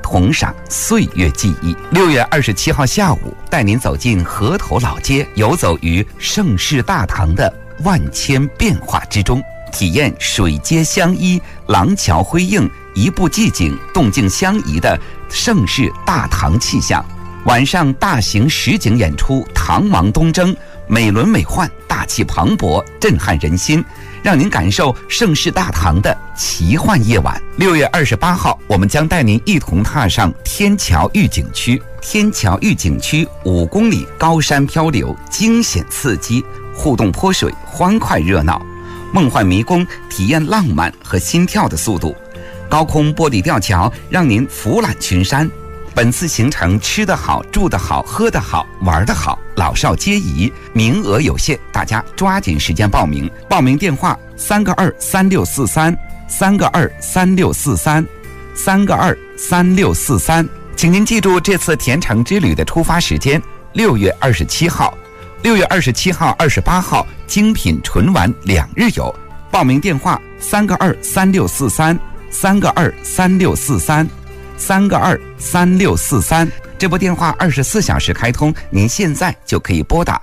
同赏岁月记忆。6月27号下午，带您走进河头老街，游走于盛世大唐的万千变化之中，体验水街相依、廊桥辉映、一步寂静、动静相宜的盛世大唐气象。晚上大型实景演出《唐王东征》，美轮美奂，大气磅礴，震撼人心，让您感受盛世大唐的奇幻夜晚。6月28号，我们将带您一同踏上天桥峪景区。天桥峪景区5公里高山漂流，惊险刺激，互动泼水，欢快热闹，梦幻迷宫，体验浪漫和心跳的速度。高空玻璃吊桥让您俯览群山。本次行程吃得好、住得好、喝得好、玩得好，老少皆宜，名额有限，大家抓紧时间报名。报名电话3个2 3643 3个2 3643 3个2 3643。请您记住这次甜橙之旅的出发时间：6月27号、6月27号、28号，精品纯玩2日游。报名电话3个2 3643 3个2 3643。3个2 3643，这部电话24小时开通，您现在就可以拨打。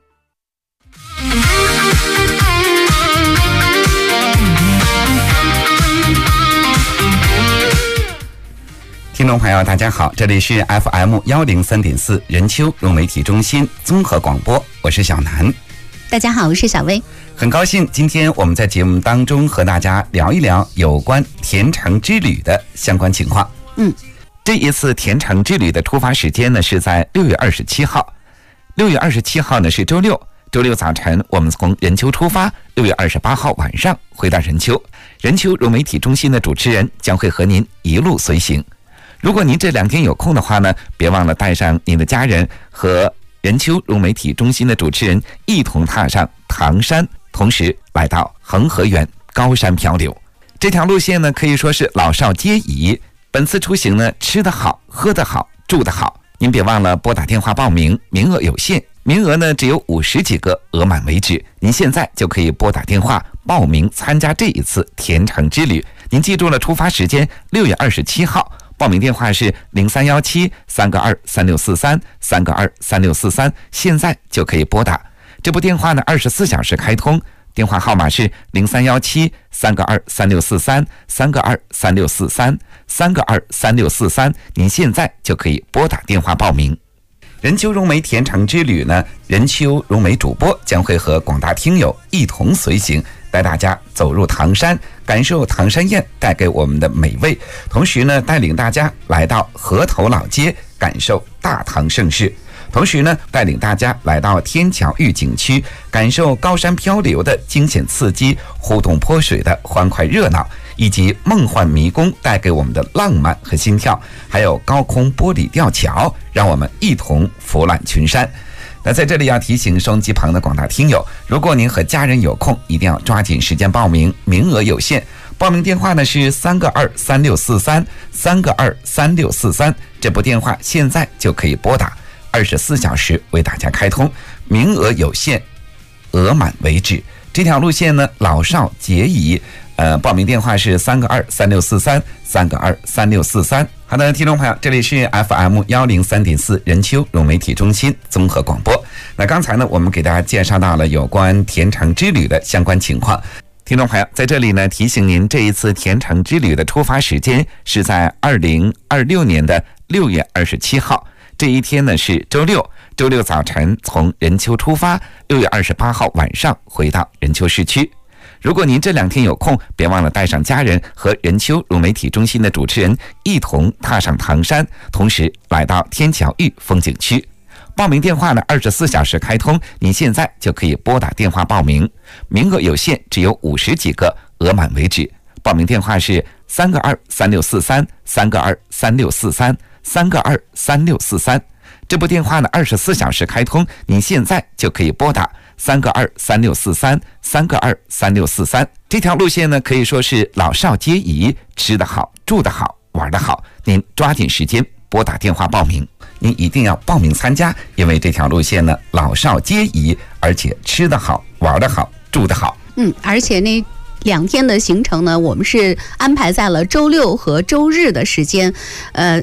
听众朋友，大家好，这里是 FM103.4 人丘融媒体中心综合广播，我是小南。 大家好，我是小薇。 很高兴今天我们在节目当中和大家聊一聊有关甜橙之旅的相关情况。这一次甜橙之旅的出发时间呢是在6月27号。6月27号呢是周六，周六早晨我们从任丘出发，6月28号晚上回到任丘。任丘融媒体中心的主持人将会和您一路随行。如果您这2天有空的话呢，别忘了带上您的家人，和任丘融媒体中心的主持人一同踏上唐山，同时来到恒河园高山漂流。这条路线呢可以说是老少皆宜。本次出行呢，吃得好、喝得好、住得好。您别忘了拨打电话报名，名额有限，名额呢只有50几个，额满为止。您现在就可以拨打电话报名参加这一次甜橙之旅。您记住了出发时间6月27号，报名电话是0317 3个2 3643 3个2 3643，现在就可以拨打。这部电话呢24小时开通。电话号码是0317 3个2 3643 3个2 3643 3个2 3643，您现在就可以拨打电话报名。任丘融媒甜橙之旅呢，任丘融媒主播将会和广大听友一同随行，带大家走入唐山，感受唐山宴带给我们的美味，同时呢带领大家来到河头老街，感受大唐盛世。同时呢，带领大家来到天桥峪景区，感受高山漂流的惊险刺激，互动泼水的欢快热闹，以及梦幻迷宫带给我们的浪漫和心跳，还有高空玻璃吊桥，让我们一同俯览群山。那在这里要提醒收音机旁的广大听友，如果您和家人有空，一定要抓紧时间报名，名额有限。报名电话呢是3个2 3643 3个2 3643，这部电话现在就可以拨打。24小时为大家开通，名额有限，额满为止。这条路线呢，老少皆宜。报名电话是3个2 3643 3个2 3643。好的，听众朋友，这里是 FM103.4 人丘融媒体中心综合广播。那刚才呢，我们给大家介绍到了有关甜橙之旅的相关情况。听众朋友，在这里呢，提醒您，这一次甜橙之旅的出发时间是在2026年的6月27号。这一天呢是周六，周六早晨从任丘出发，6月28号晚上回到任丘市区。如果您这2天有空，别忘了带上家人和任丘融媒体中心的主持人一同踏上唐山，同时来到天桥峪风景区。报名电话呢24小时开通，您现在就可以拨打电话报名，名额有限，只有50几个，额满为止。报名电话是3个2 3643 3个2 3643 3个2 3643，这部电话呢24小时开通，您现在就可以拨打3个2 3643 3个2 3643。这条路线呢可以说是老少皆宜，吃得好、住得好、玩得好，您抓紧时间拨打电话报名。您一定要报名参加，因为这条路线呢老少皆宜，而且吃得好、玩得好、住得好。 而且那2天的行程呢，我们是安排在了周六和周日的时间，